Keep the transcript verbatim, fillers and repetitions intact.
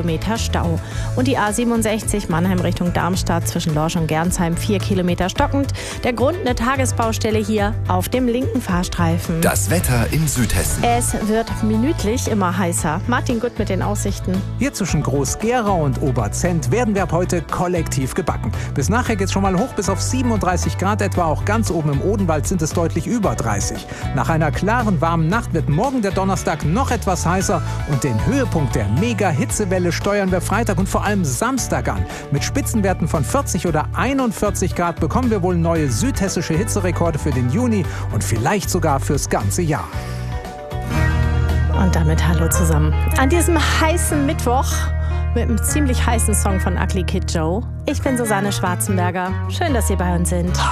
Kilometer Stau. Und die A siebenundsechzig Mannheim Richtung Darmstadt zwischen Lorsch und Gernsheim vier Kilometer stockend. Der Grund eine Tagesbaustelle hier auf dem linken Fahrstreifen. Das Wetter in Südhessen. Es wird minütlich immer heißer. Martin Gut mit den Aussichten. Hier zwischen Groß-Gerau und Oberzent werden wir ab heute kollektiv gebacken. Bis nachher geht's schon mal hoch bis auf siebenunddreißig Grad etwa. Auch ganz oben im Odenwald sind es deutlich über dreißig. Nach einer klaren, warmen Nacht wird morgen der Donnerstag noch etwas heißer. Und den Höhepunkt der Mega-Hitzewelle steuern wir Freitag und vor allem Samstag an. Mit Spitzenwerten von vierzig oder einundvierzig Grad bekommen wir wohl neue südhessische Hitzerekorde für den Juni und vielleicht sogar fürs ganze Jahr. Und damit hallo zusammen. An diesem heißen Mittwoch mit einem ziemlich heißen Song von Ugly Kid Joe. Ich bin Susanne Schwarzenberger. Schön, dass Sie bei uns sind.